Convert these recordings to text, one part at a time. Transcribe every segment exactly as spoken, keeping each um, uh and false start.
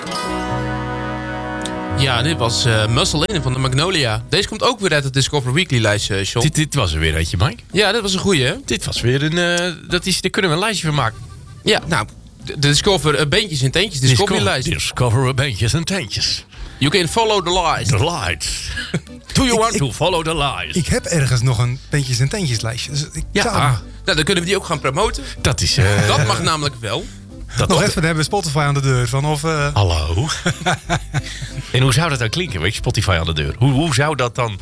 Ja, dit was uh, Muscle In van de Magnolia. Deze komt ook weer uit het Discover Weekly lijstje, uh, John. Dit, dit was er weer eentje, Mike. Ja, dit was een goeie, hè? Dit was weer een... Uh, dat is, daar kunnen we een lijstje van maken. Ja, nou, de Discover uh, Beentjes en Teentjes Discovery lijst. Discover Beentjes en Teentjes. You can follow the lies. The lies. Do you want ik, to follow the lies? Ik heb ergens nog een Beentjes en Teentjes lijstje. Dus ik ja, zou... ah. nou, dan kunnen we die ook gaan promoten. Dat is... Uh, dat mag namelijk wel. Dat nog even, dan hebben we Spotify aan de deur. Van of, uh... Hallo. En hoe zou dat dan klinken? Weet je, Spotify aan de deur. Hoe, hoe zou dat dan...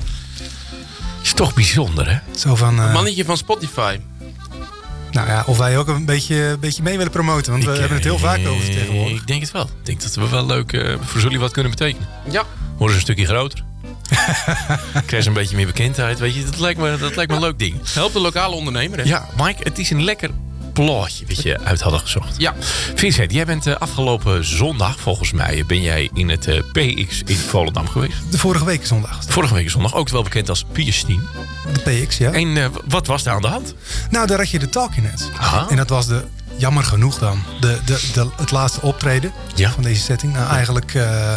Is toch bijzonder, hè? Zo van... Uh... Een mannetje van Spotify. Nou ja, of wij ook een beetje, een beetje mee willen promoten. Want ik, we hebben het heel vaak over tegenwoordig. Ik denk het wel. Ik denk dat we wel leuk uh, voor jullie wat kunnen betekenen. Ja. Worden ze een stukje groter. Krijg ze een beetje meer bekendheid. Weet je, dat lijkt me, dat lijkt me een leuk ding. Help de lokale ondernemer, hè? Ja, Mike, het is een lekker plaatje wat je uit hadden gezocht. Ja. Vincent, jij bent uh, afgelopen zondag, volgens mij, ben jij in het uh, P X in Volendam geweest. De vorige week zondag. De vorige week zondag, ook wel bekend als Pierstein. De P X, ja. En uh, wat was daar aan de hand? Nou, daar had je de Talking Heads. Aha. En dat was de, jammer genoeg dan, de, de, de, het laatste optreden ja. van deze setting. Nou, eigenlijk uh,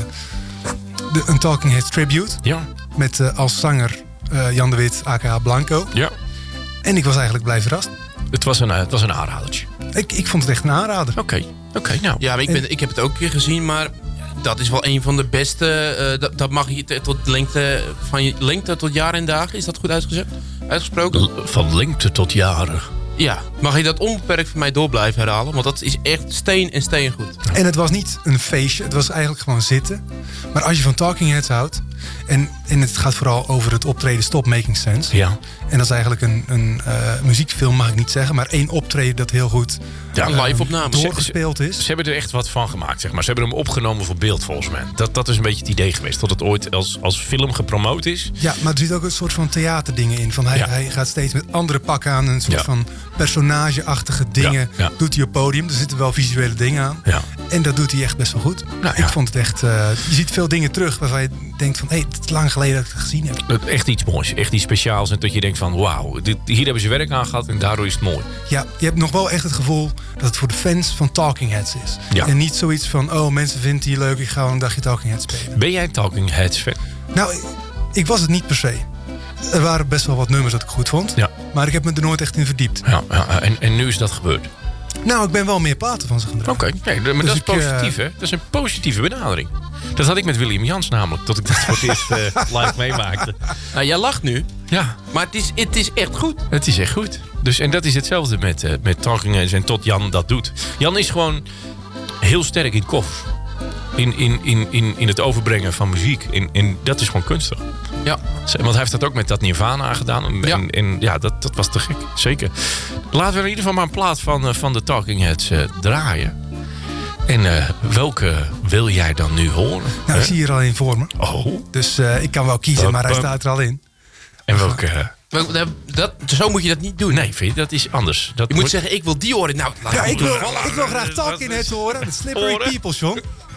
de, een Talking Heads tribute. Ja. Met uh, als zanger uh, Jan de Wit, aka Blanco. Ja. En ik was eigenlijk blij verrast. Het was een, het was een aanradertje. Ik, ik vond het echt een aanrader. Oké, okay. oké, okay, nou. Ja, ik, ben, ik heb het ook een keer gezien, maar dat is wel een van de beste. Uh, dat, dat mag je tot lengte van je lengte tot jaren en dagen. Is dat goed uitgezet? Uitgesproken? Van lengte tot jaren. Ja, mag je dat onbeperkt voor mij door blijven herhalen? Want dat is echt steen en steen goed. En het was niet een feestje, het was eigenlijk gewoon zitten. Maar als je van Talking Heads houdt, en, en het gaat vooral over het optreden Stop Making Sense. Ja. En dat is eigenlijk een, een uh, muziekfilm, mag ik niet zeggen, maar één optreden dat heel goed ja, uh, live opname doorgespeeld is. Ze, ze hebben er echt wat van gemaakt, zeg maar. Ze hebben hem opgenomen voor beeld, volgens mij. Dat, dat is een beetje het idee geweest, tot het ooit als, als film gepromoot is. Ja, maar er zit ook een soort van theaterdingen in. Van hij, ja. hij gaat steeds met andere pakken aan, een soort ja. van personageachtige dingen ja. Ja. doet hij op podium. Er zitten wel visuele dingen aan. Ja. En dat doet hij echt best wel goed. Nou, ja. Ik vond het echt... Uh, je ziet veel dingen terug waarvan je denkt van... hé, hey, het is lang geleden dat ik het gezien heb. Echt iets moois. Echt iets speciaals. En dat je denkt van... wauw, hier hebben ze werk aan gehad en daardoor is het mooi. Ja, je hebt nog wel echt het gevoel dat het voor de fans van Talking Heads is. Ja. En niet zoiets van... oh, mensen vinden die leuk, ik ga een dagje Talking Heads spelen. Ben jij Talking Heads fan? Nou, ik, ik was het niet per se. Er waren best wel wat nummers dat ik goed vond. Ja. Maar ik heb me er nooit echt in verdiept. Ja, ja, en, en nu is dat gebeurd? Nou, ik ben wel meer platen van ze gaan draaien. Oké, okay. nee, maar dus dat is positief, uh, hè? Dat is een positieve benadering. Dat had ik met William Jans namelijk, tot ik dat voor het eerst uh, live meemaakte. Nou, jij lacht nu. Ja. Maar het is, het is echt goed. Het is echt goed. Dus, en dat is hetzelfde met, uh, met Talking Heads en tot Jan dat doet. Jan is gewoon heel sterk in koffers. In, in, in, in, in het overbrengen van muziek. En, en dat is gewoon kunstig. Ja. Want hij heeft dat ook met dat Nirvana gedaan. En ja, en, ja dat, dat was te gek. Zeker. Laten we in ieder geval maar een plaat van, van de Talking Heads uh, draaien. En uh, welke wil jij dan nu horen? Nou, ik zie hier al een voor me. Oh. Dus uh, ik kan wel kiezen, maar hij staat er al in. En welke... Uh, Dat, dat, zo moet je dat niet doen. Nee, vind je, dat is anders. Dat je moet zeggen, ik wil die horen. Nou, ja, ik wil, ik wil graag Talking Heads horen. De Slippery Oren. People, John.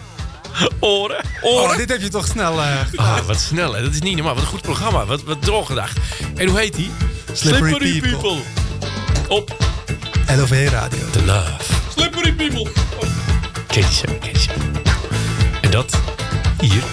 Oren. Oren. Oh, dit heb je toch snel uh, ah, wat snel, hè. Dat is niet normaal. Wat een goed programma. Wat, wat doorgedacht. En hoe heet die? Slippery, Slippery People. People. Op L O V Radio. The Love. Slippery People. Ken je zo, ken je zo. En dat hier